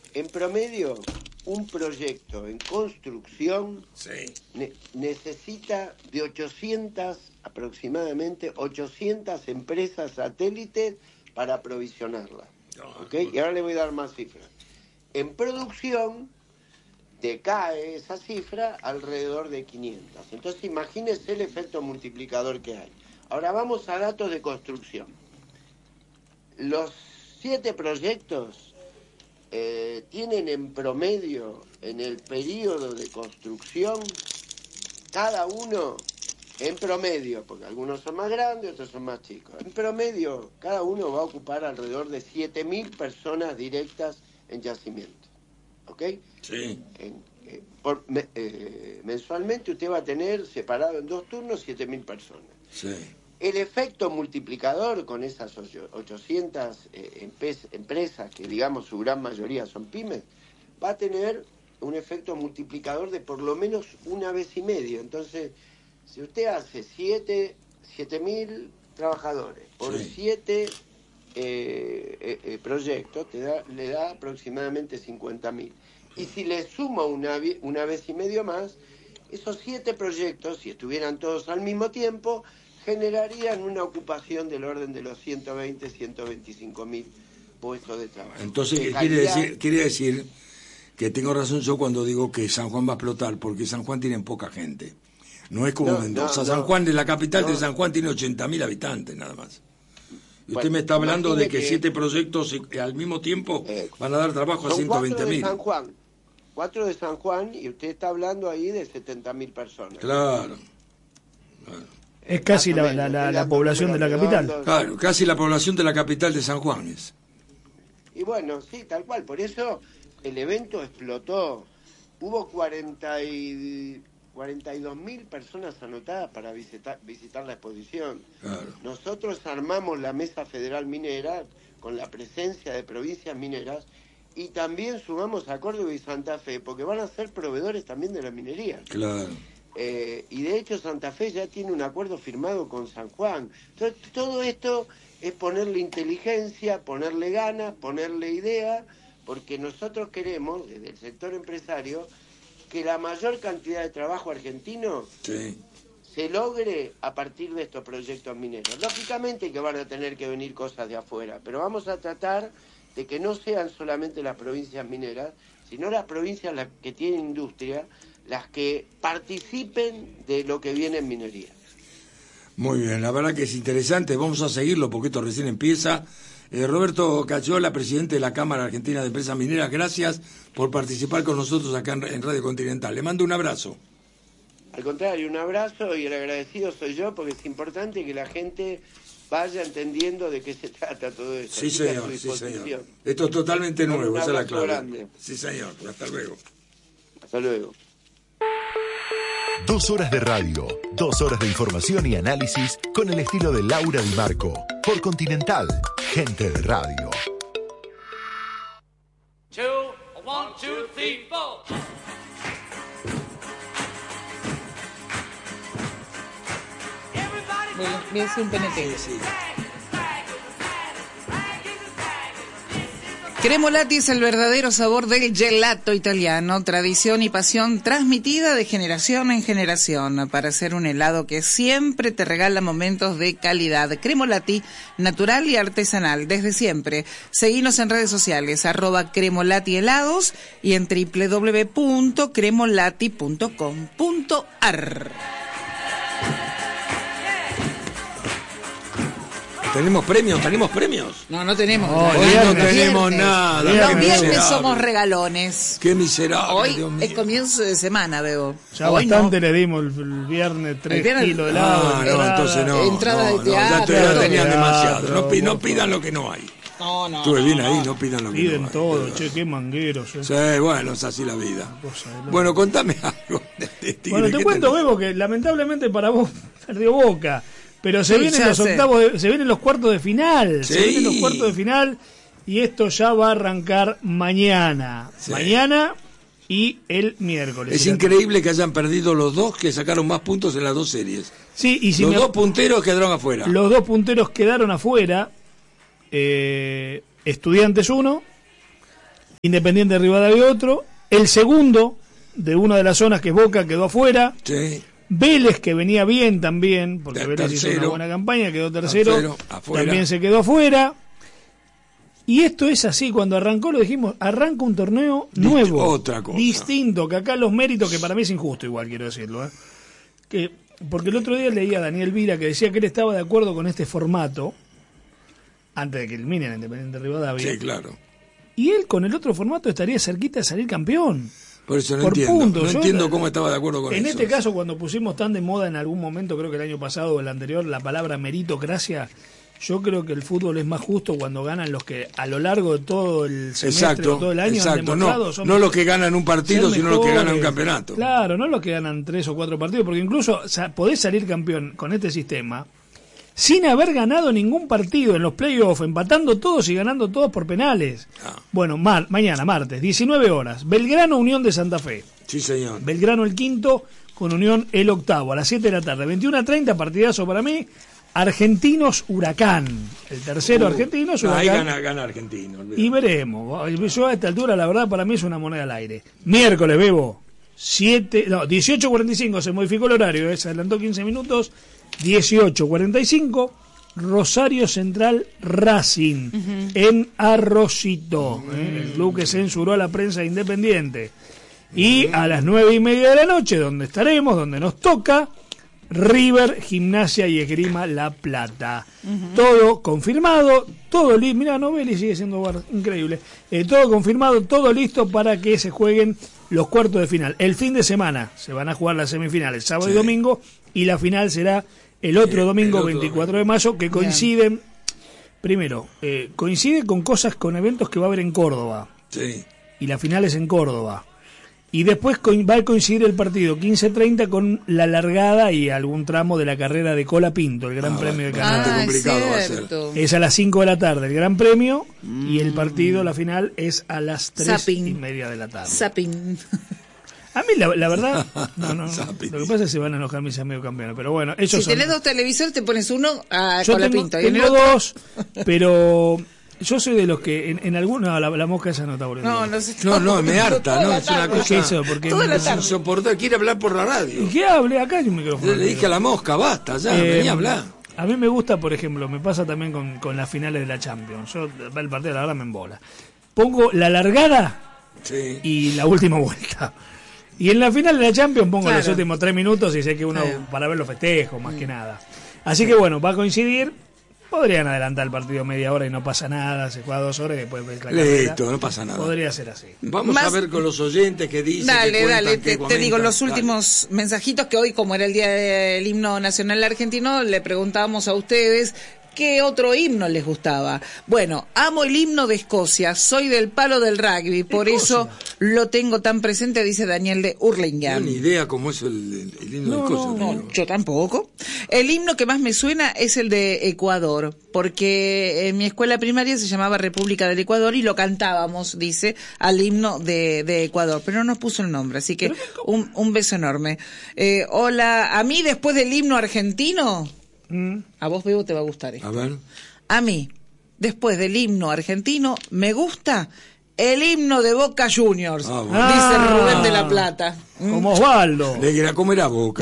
En promedio, un proyecto en construcción necesita de 800, aproximadamente 800 empresas satélites para aprovisionarla. ¿Okay? Y ahora le voy a dar más cifras. En producción decae esa cifra alrededor de 500. Entonces imagínese el efecto multiplicador que hay. Ahora vamos a datos de construcción. Los 7 proyectos tienen en promedio, en el periodo de construcción, cada uno, en promedio, porque algunos son más grandes, otros son más chicos, en promedio, cada uno va a ocupar alrededor de 7.000 personas directas en yacimiento. ¿Ok? Sí. Mensualmente usted va a tener, separado en 2 turnos, 7.000 personas. Sí. El efecto multiplicador con esas 800 empresas, que digamos su gran mayoría son pymes, va a tener un efecto multiplicador de por lo menos 1,5 veces. Entonces, si usted hace 7.000 trabajadores por 7 proyectos, le da aproximadamente 50.000. Y si le suma 1,5 veces más, esos 7 proyectos, si estuvieran todos al mismo tiempo, generarían una ocupación del orden de los 120.000-125.000 puestos de trabajo. Entonces, quiere decir que tengo razón yo cuando digo que San Juan va a explotar, porque San Juan tiene poca gente. No es como Mendoza. San Juan, de la capital de San Juan, tiene 80.000 habitantes nada más. Y usted me está hablando de que 7 proyectos al mismo tiempo van a dar trabajo a 120.000. 4 de San Juan, y usted está hablando ahí de 70.000 personas. Claro. Es casi la población de la capital. Claro, casi la población de la capital de San Juan es. Y bueno, sí, tal cual. Por eso el evento explotó. Hubo 42.000 personas anotadas para visitar la exposición. Claro. Nosotros armamos la Mesa Federal Minera con la presencia de provincias mineras y también sumamos a Córdoba y Santa Fe, porque van a ser proveedores también de la minería. Claro. Y de hecho Santa Fe ya tiene un acuerdo firmado con San Juan. Entonces todo esto es ponerle inteligencia, ponerle ganas, ponerle idea, porque nosotros queremos, desde el sector empresario, que la mayor cantidad de trabajo argentino se logre a partir de estos proyectos mineros. Lógicamente que van a tener que venir cosas de afuera, pero vamos a tratar de que no sean solamente las provincias mineras, sino las provincias que tienen industria, las que participen de lo que viene en minería. Muy bien, la verdad que es interesante, vamos a seguirlo porque esto recién empieza. Roberto Cacciola, presidente de la Cámara Argentina de Empresas Mineras, gracias por participar con nosotros acá en Radio Continental. Le mando un abrazo. Al contrario, un abrazo, y el agradecido soy yo, porque es importante que la gente vaya entendiendo de qué se trata todo esto. Sí, señor, sí, señor. Esto es totalmente nuevo, esa es la clave. Grande. Sí, señor, hasta luego. Hasta luego. 2 horas de radio, 2 horas de información y análisis con el estilo de Laura Di Marco. Por Continental, gente de radio. 2, 1, 2, 3, 4. Voy a hacer un PNT. Sí. Cremolati es el verdadero sabor del gelato italiano, tradición y pasión transmitida de generación en generación para hacer un helado que siempre te regala momentos de calidad. Cremolati, natural y artesanal, desde siempre. Seguinos en redes sociales, @CremolatiHelados y en www.cremolati.com.ar. ¿Tenemos premios? No, no tenemos. Hoy no tenemos nada. Los viernes somos regalones. Qué miserable. Hoy Dios mío. es comienzo de semana, veo. Ya hoy bastante no. le dimos el viernes 3 viernes, kilos de helado. No, entonces no. Entrada de teatro. Ya tenían Teatro, demasiado. No pidan lo que no hay. No. Estuve bien ahí, no pidan lo que Piden no hay. todo, che, qué mangueros. Sí, bueno, es así la vida. Cosa de loco. Bueno, contame algo de Tigre. Bueno, te ¿Qué cuento, tenés? Bebo, que lamentablemente para vos perdió Boca. Pero se vienen los octavos, se vienen los cuartos de final. Sí. Se vienen los cuartos de final y esto ya va a arrancar mañana. Sí. Mañana y el miércoles. Es increíble que hayan perdido los dos que sacaron más puntos en las dos series. Sí, y si los dos punteros quedaron afuera. Los dos punteros quedaron afuera. Estudiantes 1 Independiente de Rivadavia otro. El segundo de una de las zonas, que es Boca, quedó afuera. Sí. Vélez, que venía bien también, porque Vélez hizo una buena campaña, quedó tercero también se quedó afuera. Y esto es así, cuando arrancó, lo dijimos, arranca un torneo nuevo, otra cosa, distinto, que acá los méritos, que para mí es injusto igual, quiero decirlo, porque el otro día leía a Daniel Vila que decía que él estaba de acuerdo con este formato, antes de que eliminen a Independiente Rivadavia. Sí, claro. Y él con el otro formato estaría cerquita de salir campeón. Por eso no entiendo cómo estaba de acuerdo con eso. En este caso, cuando pusimos tan de moda en algún momento, creo que el año pasado o el anterior, la palabra meritocracia, yo creo que el fútbol es más justo cuando ganan los que a lo largo de todo el semestre o todo el año han demostrado. No los que ganan un partido, sino los que ganan un campeonato. Claro, no los que ganan 3 o 4 partidos, porque incluso podés salir campeón con este sistema sin haber ganado ningún partido en los playoffs, empatando todos y ganando todos por penales. Bueno, mañana, martes, 19 horas, Belgrano, Unión de Santa Fe. Sí, señor. Belgrano el quinto, con Unión el octavo, a las 7 de la tarde. 21:30, partidazo para mí. Argentinos Huracán, el tercero Argentinos Huracán. Ahí gana Argentino. Olvidate. Y veremos. Yo a esta altura, la verdad, para mí es una moneda al aire. Miércoles, Bebo, 18:45, se modificó el horario, se adelantó 15 minutos. 18:45, Rosario Central Racing, en Arrocito, el club que censuró a la prensa Independiente. Y a las 9:30 de la noche, donde estaremos, donde nos toca, River, Gimnasia y Esgrima La Plata. Todo confirmado, todo listo. Mirá, Novelli sigue siendo increíble. Todo confirmado, todo listo para que se jueguen los cuartos de final. El fin de semana se van a jugar las semifinales, sábado y domingo, y la final será el otro domingo, 24 de mayo, que coinciden, primero, coincide con eventos que va a haber en Córdoba. Sí. Y la final es en Córdoba. Y después va a coincidir el partido 15:30 con la largada y algún tramo de la carrera de Cola Pinto, el Gran Premio de Canadá. Complicado va a ser. Es a las 5 de la tarde el Gran Premio y el partido, la final, es a las 3:30 de la tarde. A mí la verdad, no. Lo que pasa es que se van a enojar mis amigos campeones, pero bueno, ellos si tenés 2 televisores, te pones uno a Yo Cola Pinto. Tengo 2, pero yo soy de los que en alguna la mosca esa no está volviendo. No, me harta, ¿no? Es una cosa. ¿Qué hizo? Porque es insoportable, quiere hablar por la radio. ¿Y qué hable? Acá hay un micrófono. Le dije a la mosca, basta, ya, vení a hablar. A mí me gusta, por ejemplo, me pasa también con las finales de la Champions. Yo, el partido, la verdad, me embola. Pongo la largada y la última vuelta. Y en la final de la Champions pongo los últimos 3 minutos y sé que uno para ver los festejos, más que nada. Así que bueno, va a coincidir. Podrían adelantar el partido media hora y no pasa nada, se juega 2 horas y después ves la carrera. Listo, no pasa nada. Podría ser así. Vamos a ver con los oyentes qué dicen. Dale, te digo los últimos mensajitos, que hoy, como era el día del himno nacional argentino, le preguntábamos a ustedes ¿qué otro himno les gustaba? Bueno, amo el himno de Escocia, soy del palo del rugby, por eso lo tengo tan presente, dice Daniel de Hurlingham. No tengo ni idea cómo es el himno de Escocia. No, yo tampoco. El himno que más me suena es el de Ecuador, porque en mi escuela primaria se llamaba República del Ecuador y lo cantábamos, dice, al himno de Ecuador, pero no nos puso el nombre, así que un beso enorme. Hola, a mí después del himno argentino... A vos, Bebo, te va a gustar esto. A ver. A mí, después del himno argentino, me gusta el himno de Boca Juniors, dice Rubén de la Plata. Como Osvaldo. ¿Cómo era Boca?